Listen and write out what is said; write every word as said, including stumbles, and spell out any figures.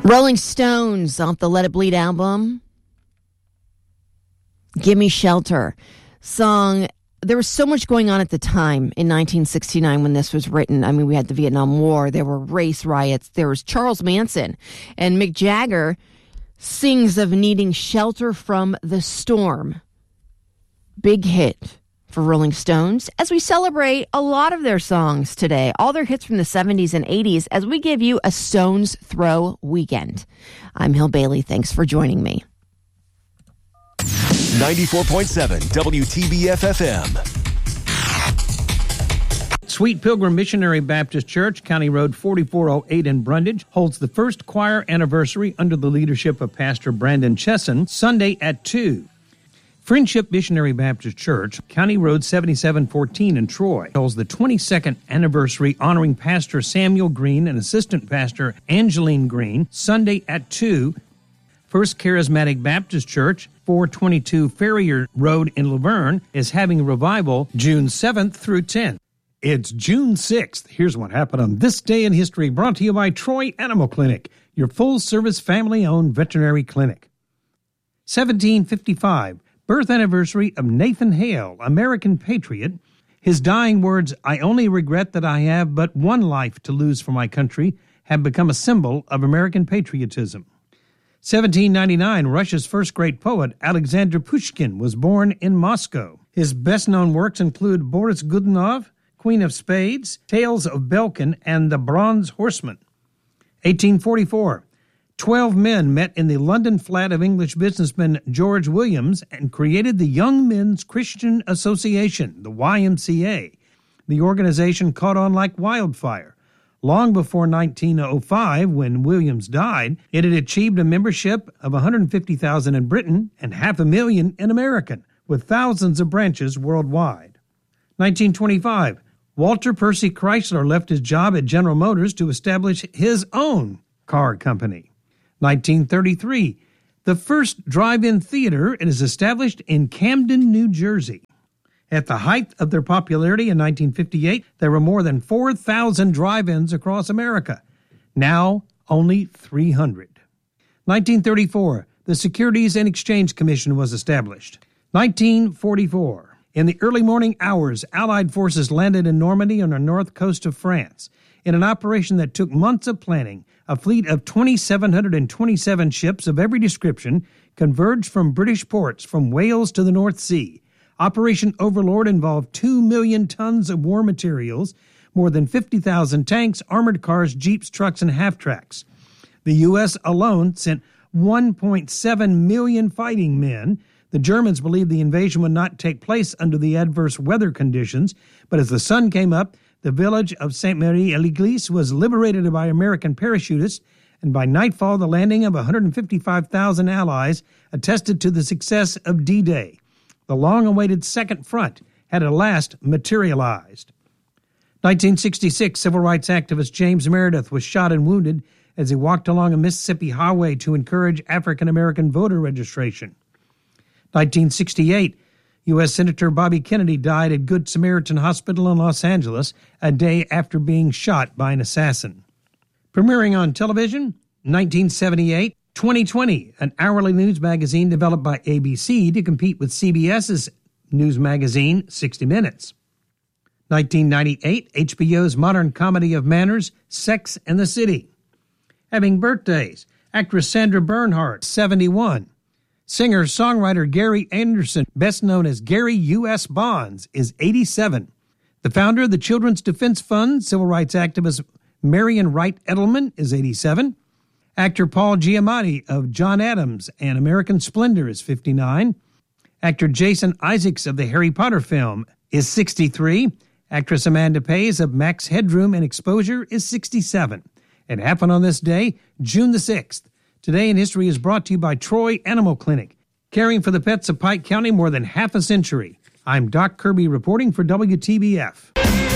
Rolling Stones off the Let It Bleed album. Gimme Shelter. Song. There was so much going on at the time in nineteen sixty-nine when this was written. I mean, we had the Vietnam War. There were race riots. There was Charles Manson. And Mick Jagger sings of needing shelter from the storm. Big hit for Rolling Stones as we celebrate a lot of their songs today, all their hits from the seventies and eighties, as we give you a Stones Throw weekend. I'm Hill Bailey. Thanks for joining me. ninety-four point seven W T B F F M. Sweet Pilgrim Missionary Baptist Church, County Road forty-four oh eight in Brundage, holds the first choir anniversary under the leadership of Pastor Brandon Chesson, Sunday at two. Friendship Missionary Baptist Church, County Road seventy-seven fourteen in Troy, holds the twenty-second anniversary honoring Pastor Samuel Green and Assistant Pastor Angeline Green, Sunday at two. First Charismatic Baptist Church, four twenty-two Farrier Road in Laverne, is having a revival June seventh through tenth. It's June sixth. Here's what happened on this day in history, brought to you by Troy Animal Clinic, your full-service family-owned veterinary clinic. seventeen fifty-five, birth anniversary of Nathan Hale, American patriot. His dying words, "I only regret that I have but one life to lose for my country," have become a symbol of American patriotism. seventeen ninety-nine, Russia's first great poet, Alexander Pushkin, was born in Moscow. His best-known works include Boris Godunov, Queen of Spades, Tales of Belkin, and The Bronze Horseman. eighteen forty-four, twelve men met in the London flat of English businessman George Williams and created the Young Men's Christian Association, the Y M C A. The organization caught on like wildfire. Long before nineteen oh five, when Williams died, it had achieved a membership of one hundred fifty thousand in Britain and half a million in America, with thousands of branches worldwide. nineteen twenty-five, Walter Percy Chrysler left his job at General Motors to establish his own car company. nineteen thirty-three, the first drive-in theater is established in Camden, New Jersey. At the height of their popularity in nineteen fifty-eight, there were more than four thousand drive-ins across America. Now, only three hundred. nineteen thirty-four, the Securities and Exchange Commission was established. nineteen forty-four, in the early morning hours, Allied forces landed in Normandy on the north coast of France. In an operation that took months of planning, a fleet of two thousand seven hundred twenty-seven ships of every description converged from British ports from Wales to the North Sea. Operation Overlord involved two million tons of war materials, more than fifty thousand tanks, armored cars, jeeps, trucks, and half-tracks. The U S alone sent one point seven million fighting men. The Germans believed the invasion would not take place under the adverse weather conditions, but as the sun came up, the village of Saint Marie-l'Église was liberated by American parachutists, and by nightfall, the landing of one hundred fifty-five thousand Allies attested to the success of D-Day. The long-awaited Second Front had at last materialized. nineteen sixty-six, civil rights activist James Meredith was shot and wounded as he walked along a Mississippi highway to encourage African-American voter registration. nineteen sixty-eight, U S Senator Bobby Kennedy died at Good Samaritan Hospital in Los Angeles a day after being shot by an assassin. Premiering on television, nineteen seventy-eight, twenty twenty, an hourly news magazine developed by A B C to compete with CBS's news magazine, sixty minutes. nineteen ninety-eight, H B O's modern comedy of manners, Sex and the City. Having birthdays, actress Sandra Bernhard, seventy-one. Singer-songwriter Gary Anderson, best known as Gary U S Bonds, is eighty-seven. The founder of the Children's Defense Fund, civil rights activist Marion Wright Edelman, is eighty-seven. Actor Paul Giamatti of John Adams and American Splendor is fifty-nine. Actor Jason Isaacs of the Harry Potter film is sixty-three. Actress Amanda Pays of Max Headroom and Exposure is sixty-seven. It happened on this day, June the sixth. Today in History is brought to you by Troy Animal Clinic, caring for the pets of Pike County more than half a century. I'm Doc Kirby reporting for W T B F.